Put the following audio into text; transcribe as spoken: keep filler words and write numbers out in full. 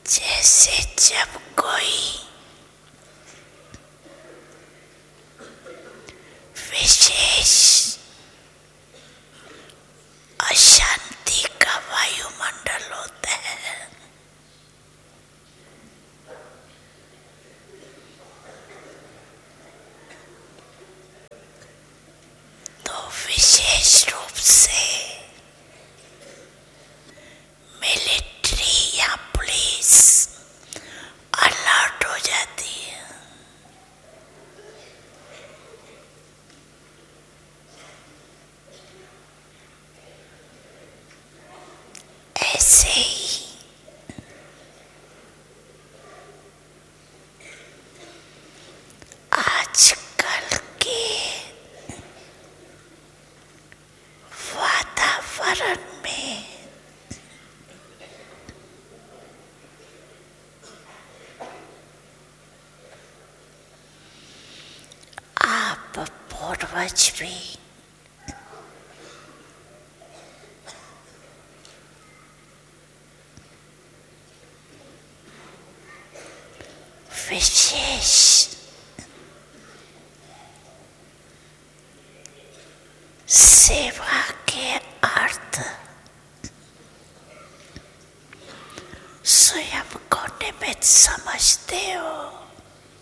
जैसे जब कोई विशेष अशांति का वायुमंडल होता है, तो विशेष रूप से मिलिट्री या पुलिस अलर्ट हो जाती है। ऐसे ही आजकल के वातावरण में आप पूर्वज भी विशेष सेवा के अर्थ स्वयं को निमित्त समझते हो।